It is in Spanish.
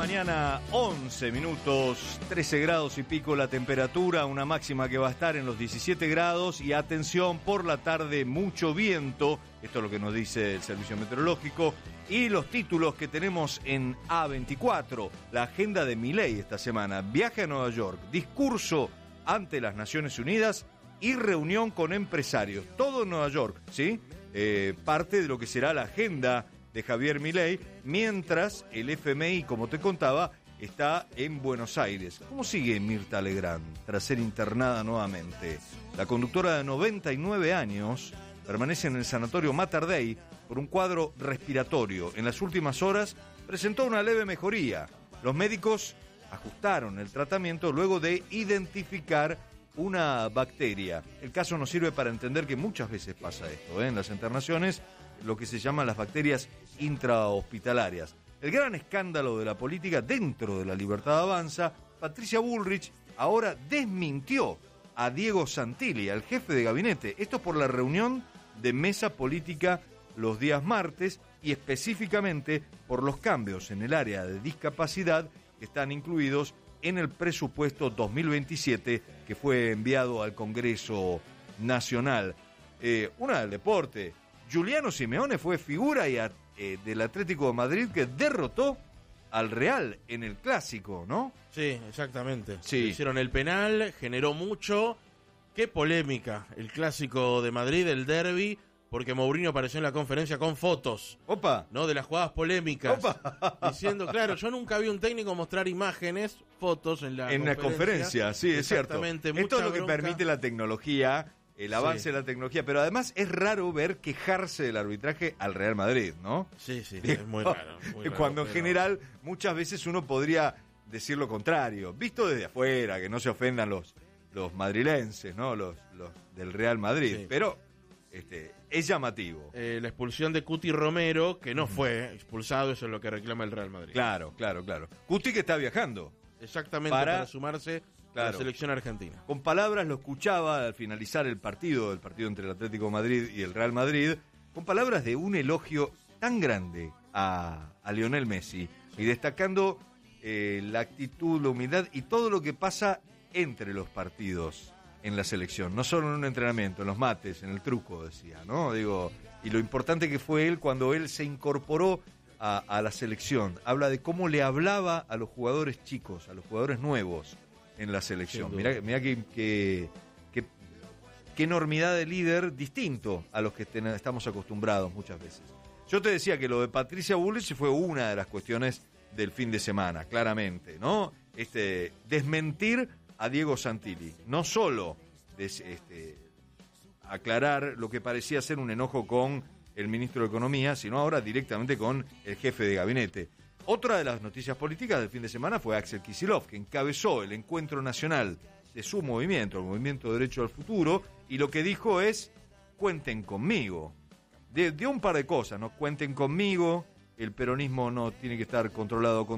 mañana, 11 minutos, 13 grados y pico la temperatura, una máxima que va a estar en los 17 grados y atención, por la tarde mucho viento, esto es lo que nos dice el servicio meteorológico, y los títulos que tenemos en A24, la agenda de Milei esta semana, viaje a Nueva York, discurso ante las Naciones Unidas y reunión con empresarios, todo en Nueva York, ¿sí? Parte de lo que será la agenda de Javier Milei, mientras el FMI, como te contaba, está en Buenos Aires. ¿Cómo sigue Mirta Legrand tras ser internada nuevamente? La conductora de 99 años permanece en el sanatorio Mater Dei por un cuadro respiratorio. En las últimas horas presentó una leve mejoría. Los médicos ajustaron el tratamiento luego de identificar una bacteria. El caso nos sirve para entender que muchas veces pasa esto, en las internaciones, lo que se llaman las bacterias intrahospitalarias. El gran escándalo de la política dentro de La Libertad Avanza, Patricia Bullrich ahora desmintió a Diego Santilli, al jefe de gabinete. Esto por la reunión de mesa política los días martes y específicamente por los cambios en el área de discapacidad que están incluidos en el presupuesto 2027 que fue enviado al Congreso Nacional. Una del deporte. Giuliano Simeone fue figura del Atlético de Madrid que derrotó al Real en el Clásico, ¿no? Sí, exactamente. Sí. Hicieron el penal, generó mucho. Qué polémica el Clásico de Madrid, el derbi, porque Mourinho apareció en la conferencia con fotos. ¡Opa! ¿No? De las jugadas polémicas. ¡Opa! Diciendo, claro, yo nunca vi un técnico mostrar imágenes, fotos en la conferencia, sí, es cierto. Exactamente. Esto es lo que bronca. permite la tecnología, el avance de la tecnología, pero además es raro ver quejarse del arbitraje al Real Madrid, ¿no? Sí, es muy raro. Cuando en general muchas veces uno podría decir lo contrario, visto desde afuera, que no se ofendan los madrilenses, ¿no? Los del Real Madrid, sí. Pero es llamativo. La expulsión de Cuti Romero, que no fue expulsado, eso es lo que reclama el Real Madrid. Claro. Cuti que está viajando. Exactamente, para sumarse a la selección argentina. Con palabras lo escuchaba al finalizar el partido entre el Atlético de Madrid y el Real Madrid, con palabras de un elogio tan grande a Lionel Messi y destacando la actitud, la humildad y todo lo que pasa entre los partidos en la selección, no solo en un entrenamiento, en los mates, en el truco, decía, ¿no? Y lo importante que fue él cuando él se incorporó a la selección. Habla de cómo le hablaba a los jugadores chicos, a los jugadores nuevos en la selección. Mirá qué enormidad de líder distinto a los que estamos acostumbrados muchas veces. Yo te decía que lo de Patricia Bullrich fue una de las cuestiones del fin de semana, claramente, ¿no? Desmentir a Diego Santilli, no solo aclarar lo que parecía ser un enojo con el ministro de Economía, sino ahora directamente con el jefe de gabinete. Otra de las noticias políticas del fin de semana fue Axel Kicillof, que encabezó el encuentro nacional de su movimiento, el Movimiento Derecho al Futuro, y lo que dijo es, cuenten conmigo. Dio un par de cosas, ¿no? Cuenten conmigo, el peronismo no tiene que estar controlado con